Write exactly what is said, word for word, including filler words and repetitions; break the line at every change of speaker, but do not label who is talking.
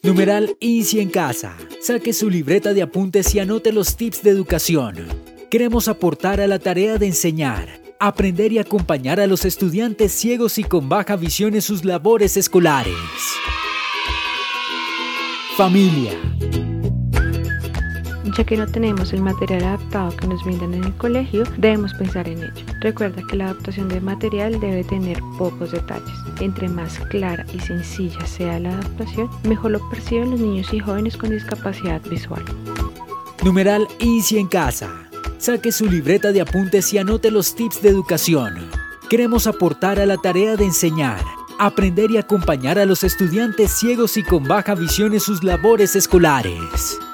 Numeral INSI en casa. Saque su libreta de apuntes y anote los tips de educación. Queremos aportar a la tarea de enseñar, aprender y acompañar a los estudiantes ciegos y con baja visión en sus labores escolares. Familia.
Ya que no tenemos el material adaptado que nos brindan en el colegio, debemos pensar en ello. Recuerda que la adaptación de material debe tener pocos detalles. Entre más clara y sencilla sea la adaptación, mejor lo perciben los niños y jóvenes con discapacidad visual.
Numeral INSI en casa. Saque su libreta de apuntes y anote los tips de educación. Queremos aportar a la tarea de enseñar, aprender y acompañar a los estudiantes ciegos y con baja visión en sus labores escolares.